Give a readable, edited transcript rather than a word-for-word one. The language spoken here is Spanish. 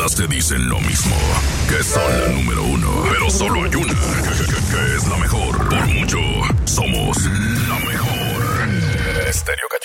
todas te dicen lo mismo, que son la número uno. Pero solo hay una que es la mejor. Por mucho, somos la mejor. Estéreo